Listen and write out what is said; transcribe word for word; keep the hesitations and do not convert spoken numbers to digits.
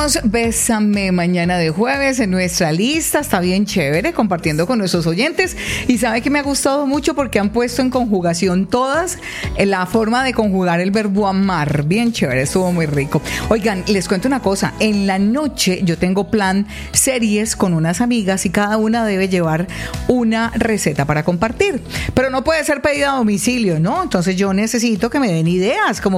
Tenemos Bésame mañana de jueves en nuestra lista, está bien chévere, compartiendo con nuestros oyentes. Y sabe que me ha gustado mucho porque han puesto en conjugación todas la forma de conjugar el verbo amar. Bien chévere, estuvo muy rico. Oigan, les cuento una cosa, en la noche yo tengo plan series con unas amigas y cada una debe llevar una receta para compartir. Pero no puede ser pedida a domicilio, ¿no? Entonces yo necesito que me den ideas, como